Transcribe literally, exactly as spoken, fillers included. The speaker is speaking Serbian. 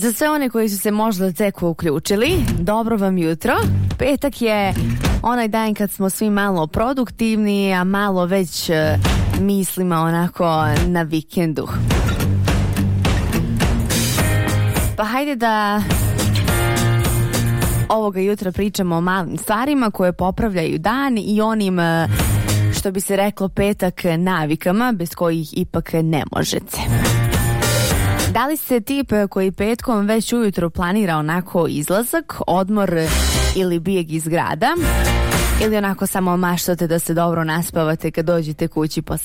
Za sve one koji su se možda tek uključili, dobro vam jutro. Petak je onaj dan kad smo svi malo produktivni, a malo već e, mislimo onako na vikendu. Pa hajde da ovoga jutra pričamo o malim stvarima koje popravljaju dan i onim, e, što bi se reklo, petak navikama bez kojih ipak ne možete. Da li ste tip koji petkom već ujutro planira onako izlazak, odmor ili bijeg iz grada? Ili onako samo maštate da se dobro naspavate kad dođete kući posle